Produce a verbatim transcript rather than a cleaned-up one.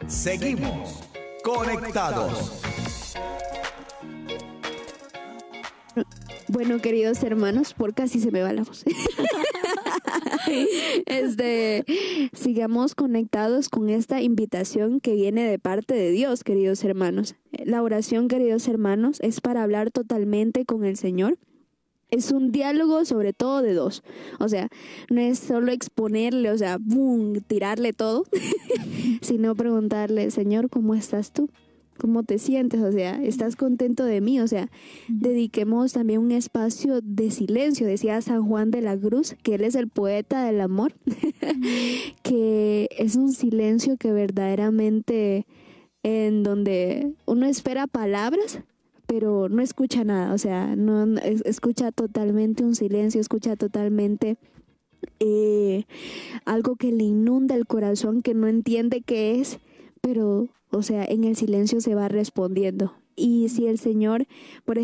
Seguimos conectados. Bueno, queridos hermanos, por casi se me va la voz. Este, sigamos conectados con esta invitación que viene de parte de Dios, queridos hermanos. La oración, queridos hermanos, es para hablar totalmente con el Señor. Es un diálogo sobre todo de dos. O sea, no es solo exponerle, o sea, boom, tirarle todo, sino preguntarle, Señor, ¿cómo estás tú? ¿Cómo te sientes? O sea, ¿estás contento de mí? O sea, dediquemos también un espacio de silencio. Decía San Juan de la Cruz, que él es el poeta del amor, que es un silencio que verdaderamente en donde uno espera palabras, pero no escucha nada. O sea, no, no es, escucha totalmente un silencio, escucha totalmente eh, algo que le inunda el corazón, que no entiende qué es, pero, o sea, en el silencio se va respondiendo. Y si el Señor, por